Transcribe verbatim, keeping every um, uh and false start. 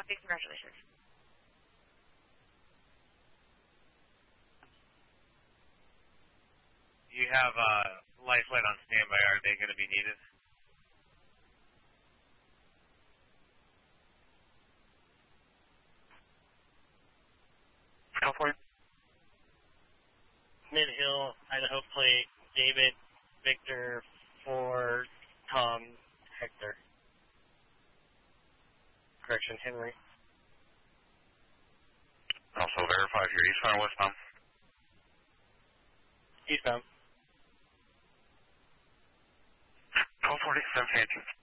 Copy. Congratulations. You have uh, lifeline on standby. Are they going to be needed? Go for it. Mid-Hill, Idaho plate, David, Victor, for Tom, Hector. Correction, Henry. Also verify if you're eastbound or westbound. Eastbound. twelve forty, seventeen eighteen.